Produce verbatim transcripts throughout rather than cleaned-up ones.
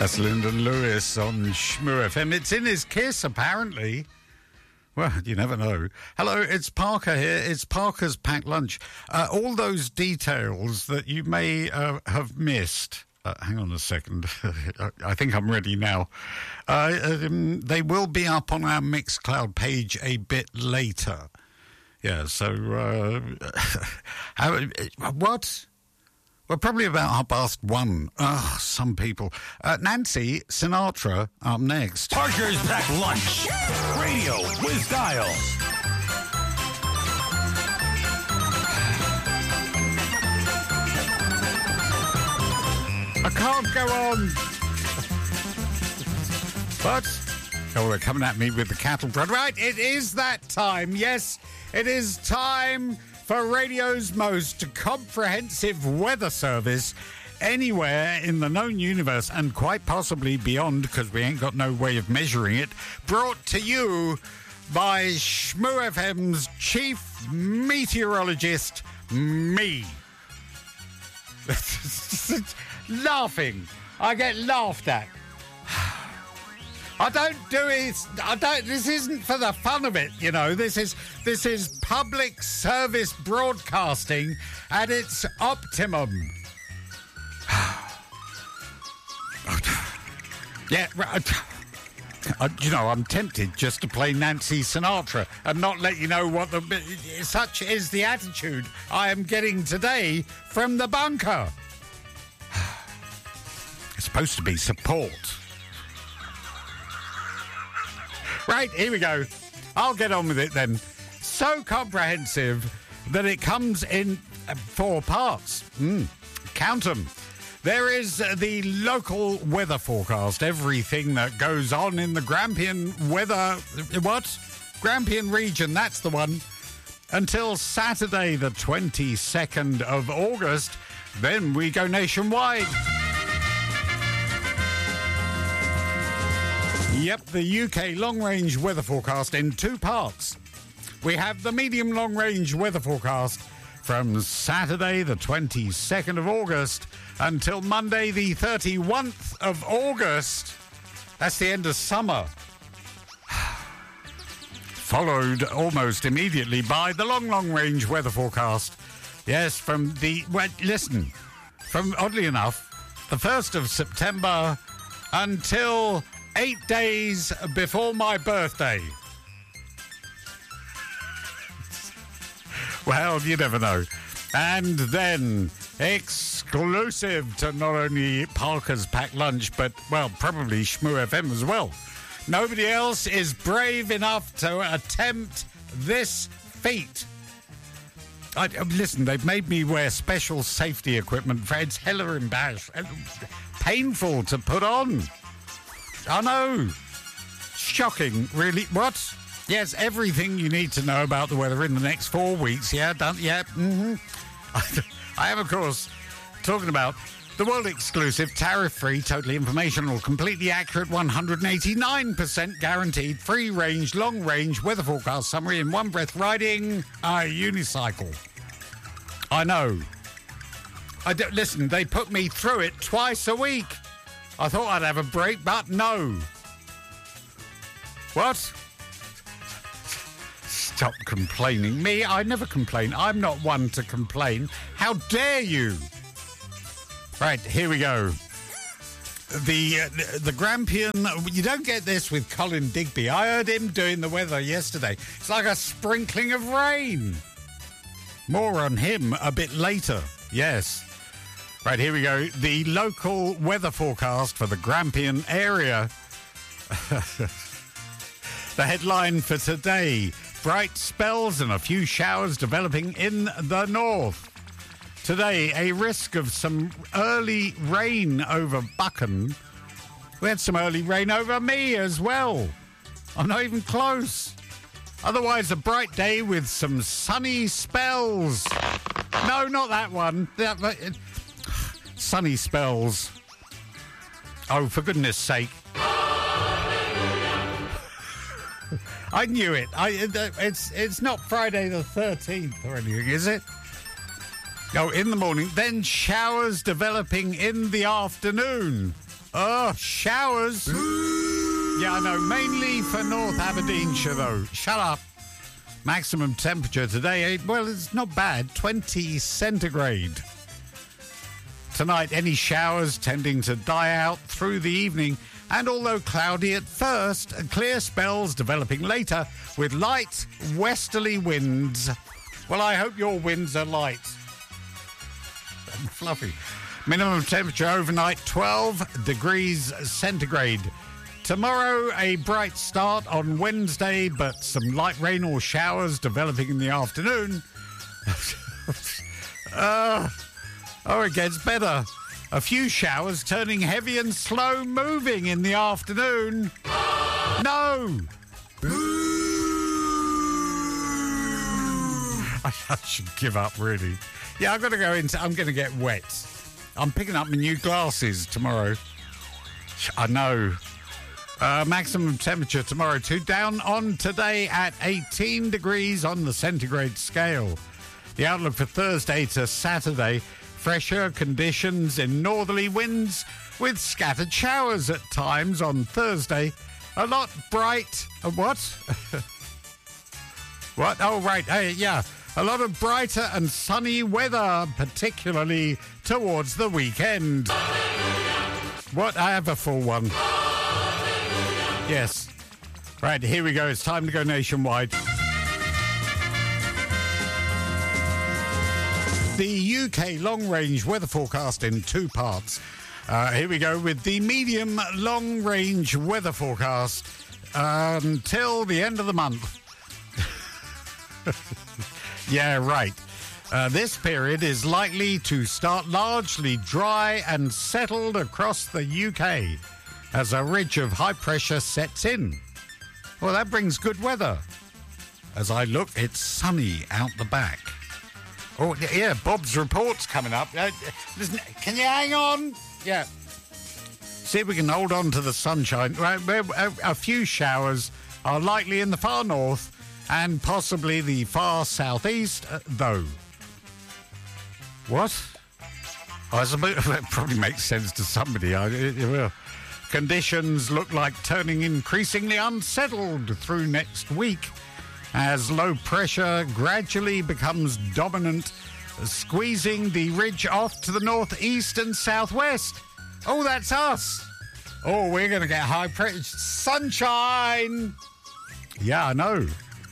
That's Lyndon Lewis on Shmoo F M. It's in his kiss, apparently. Well, you never know. Hello, it's Parker here. It's Parker's Packed Lunch. Uh, all those details that you may uh, have missed. Uh, hang on a second. I think I'm ready now. Uh, um, they will be up on our Mixcloud page a bit later. Yeah, so... Uh, how, what? Well, probably about half past one. Ugh, some people. Uh, Nancy Sinatra up next. Parker's Packed Lunch. Radio with style. I can't go on. What? Oh, they're coming at me with the cattle prod. Right, it is that time. Yes, it is time for radio's most comprehensive weather service anywhere in the known universe and quite possibly beyond, because we ain't got no way of measuring it. Brought to you by Shmoo F M's chief meteorologist, me. Laughing. I get laughed at. I don't do it. I don't. This isn't for the fun of it, you know. This is this is public service broadcasting at its optimum. Yeah, uh, you know, I'm tempted just to play Nancy Sinatra and not let you know what the. Such is the attitude I am getting today from the bunker. It's supposed to be support. Right, here we go. I'll get on with it then. So comprehensive that it comes in four parts. Mm, count them. There is the local weather forecast, everything that goes on in the Grampian weather... What? Grampian region, that's the one. Until Saturday, the twenty-second of August. Then we go nationwide. Yep, the U K long-range weather forecast in two parts. We have the medium long-range weather forecast from Saturday, the twenty-second of August, until Monday, the thirty-first of August. That's the end of summer. Followed almost immediately by the long, long-range weather forecast. Yes, from the... Well, listen, from, oddly enough, the first of September until eight days before my birthday. Well, you never know. And then, exclusive to not only Parker's Packed Lunch, but, well, probably Shmoo F M as well. Nobody else is brave enough to attempt this feat. I, listen, they've made me wear special safety equipment. It's hella embarrassing. Painful to put on. I know. Shocking, really. What? Yes, everything you need to know about the weather in the next four weeks. Yeah, done. Yeah. Mm-hmm. I am, of course, talking about the world-exclusive, tariff-free, totally informational, completely accurate, one hundred eighty-nine percent guaranteed, free-range, long-range weather forecast summary in one breath, riding a unicycle. I know. I don't, listen, they put me through it twice a week. I thought I'd have a break, but no. What? Stop complaining. Me, I never complain. I'm not one to complain. How dare you? Right, here we go. The, uh, the Grampian... You don't get this with Colin Digby. I heard him doing the weather yesterday. It's like a sprinkling of rain. More on him a bit later. Yes. Right, here we go. The local weather forecast for the Grampian area. The headline for today: bright spells and a few showers developing in the north. Today, a risk of some early rain over Buchan. We had some early rain over me as well. I'm not even close. Otherwise, a bright day with some sunny spells. No, not that one. That, that, sunny spells. Oh, for goodness sake. I knew it. I, it's it's not Friday the thirteenth or anything, is it? No, in the morning. Then showers developing in the afternoon. Oh, showers. Yeah, I know. Mainly for North Aberdeenshire, though. Shut up. Maximum temperature today, well, it's not bad. twenty centigrade. Tonight, any showers tending to die out through the evening. And although cloudy at first, clear spells developing later with light westerly winds. Well, I hope your winds are light and fluffy. Minimum temperature overnight, twelve degrees centigrade. Tomorrow, a bright start on Wednesday, but some light rain or showers developing in the afternoon. uh, oh, it gets better. A few showers turning heavy and slow moving in the afternoon. No! I, I should give up, really. Yeah, I've got to go into... I'm going to get wet. I'm picking up my new glasses tomorrow. I know. Uh, maximum temperature tomorrow too. Down on today at eighteen degrees on the centigrade scale. The outlook for Thursday to Saturday. Fresher conditions in northerly winds with scattered showers at times on Thursday. A lot bright... Uh, what? What? Oh, right. Hey, yeah. A lot of brighter and sunny weather, particularly towards the weekend. What? I have a full one. Yes. Right, here we go. It's time to go nationwide. The U K long-range weather forecast in two parts. Uh, here we go with the medium long-range weather forecast uh, until the end of the month. Yeah, right. Uh, this period is likely to start largely dry and settled across the U K as a ridge of high pressure sets in. Well, that brings good weather. As I look, it's sunny out the back. Oh, yeah, Bob's report's coming up. Uh, listen, can you hang on? Yeah. See if we can hold on to the sunshine. A, a few showers are likely in the far north and possibly the far southeast, uh, though. What? Oh, it's a bit, it probably makes sense to somebody. I, it, it will. Conditions look like turning increasingly unsettled through next week as low pressure gradually becomes dominant, squeezing the ridge off to the northeast and southwest. Oh, that's us. Oh, we're going to get high pressure. Sunshine. Yeah, I know.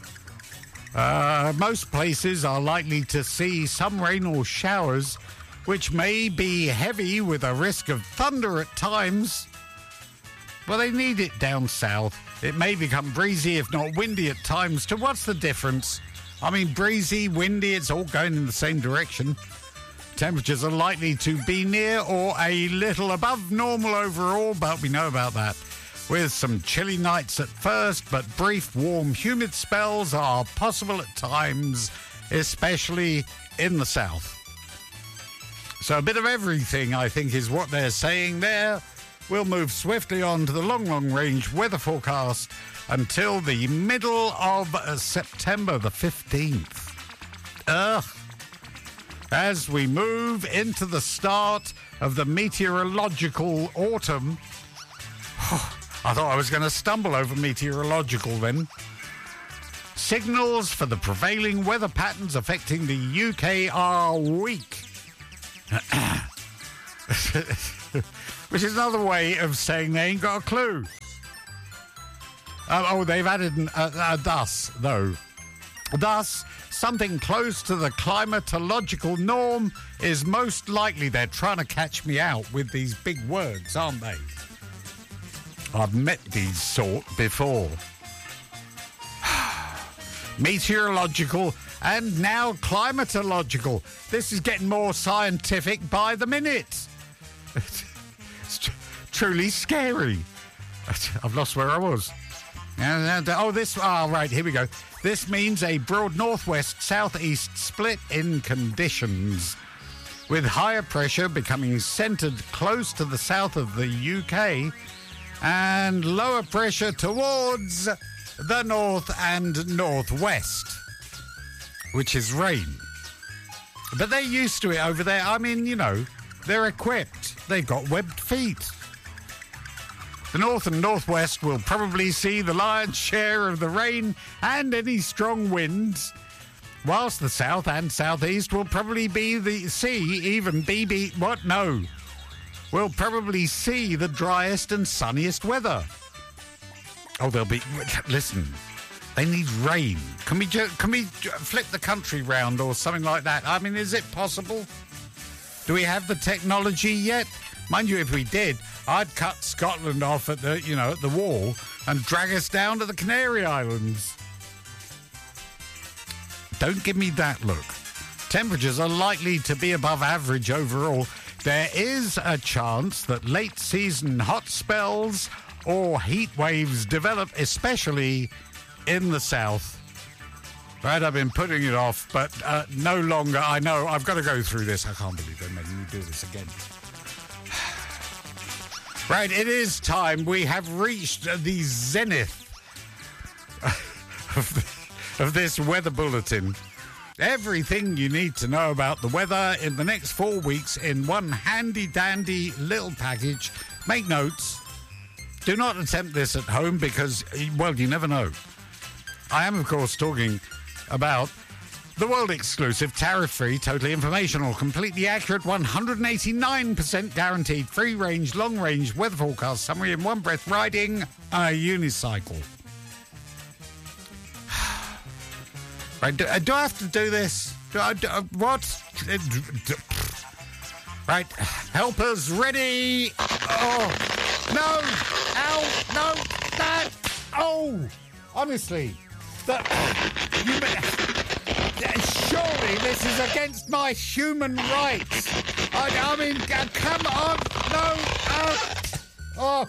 Uh, most places are likely to see some rain or showers, which may be heavy with a risk of thunder at times. Well, they need it down south. It may become breezy, if not windy at times, too. What's the difference? I mean, breezy, windy, it's all going in the same direction. Temperatures are likely to be near or a little above normal overall, but we know about that. With some chilly nights at first, but brief, warm, humid spells are possible at times, especially in the south. So a bit of everything, I think, is what they're saying there. We'll move swiftly on to the long, long-range weather forecast until the middle of uh, September the fifteenth. Ugh. As we move into the start of the meteorological autumn... I thought I was going to stumble over meteorological then. Signals for the prevailing weather patterns affecting the U K are weak. Which is another way of saying they ain't got a clue. Uh, oh, they've added an, uh, uh, thus, though. Thus, something close to the climatological norm is most likely. They're trying to catch me out with these big words, aren't they? I've met these sort before. Meteorological and now climatological. This is getting more scientific by the minute. It's tr- truly scary. I've lost where I was. Oh, this... Oh, right, here we go. This means a broad northwest southeast split in conditions, with higher pressure becoming centred close to the south of the U K and lower pressure towards the north and northwest, which is rain. But they're used to it over there. I mean, you know, they're equipped. They've got webbed feet. The north and northwest will probably see the lion's share of the rain and any strong winds, whilst the south and southeast will probably be the see even B B what no will probably see the driest and sunniest weather. Oh, there'll be listen. They need rain. Can we ju- can we ju- flip the country round or something like that? I mean, is it possible? Do we have the technology yet? Mind you, if we did, I'd cut Scotland off at the you know at the wall and drag us down to the Canary Islands. Don't give me that look. Temperatures are likely to be above average overall. There is a chance that late season hot spells or heat waves develop, especially in the south. Right, I've been putting it off, but uh, no longer. I know I've got to go through this. I can't believe they're making me do this again. Right, it is time. We have reached the zenith of, the, of this weather bulletin. Everything you need to know about the weather in the next four weeks in one handy-dandy little package. Make notes. Do not attempt this at home because, well, you never know. I am, of course, talking about the world-exclusive, tariff-free, totally informational, completely accurate, one hundred eighty-nine percent guaranteed, free-range, long-range weather forecast summary in one breath, riding a unicycle. Right, do, do I have to do this? Do I, do, what? Right, helpers ready. Oh, no, ow, no, that, oh, honestly, that, you. Surely this is against my human rights. I, I mean, uh, come on, no, uh, oh.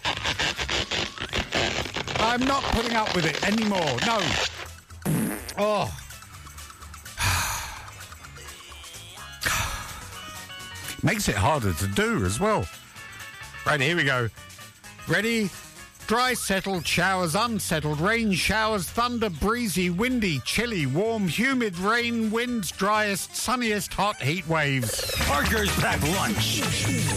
I'm not putting up with it anymore, no. Oh. Makes it harder to do as well. Right, here we go. Ready? Dry, settled showers, unsettled rain showers, thunder, breezy, windy, chilly, warm, humid, rain, winds, driest, sunniest, hot heat waves. Parker's Packed Lunch.